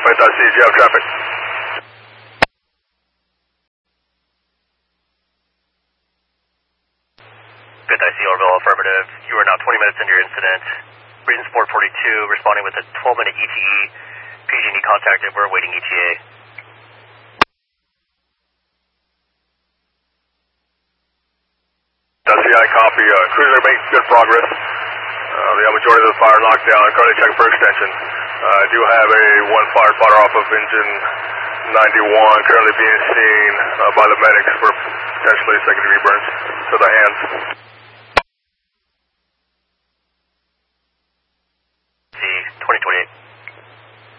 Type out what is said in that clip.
I see you have traffic. Good, I see Orville, affirmative. You are now 20 minutes into your incident. Reason Sport 42, responding with a 12-minute ETE. PG&E contacted, we're awaiting ETA. SCI copy, cruiser making good progress. We have majority of the fire knocked down. Currently checking for extension. I do have one firefighter off of engine 91 currently being seen by the medics for potentially second-degree burns to the hands.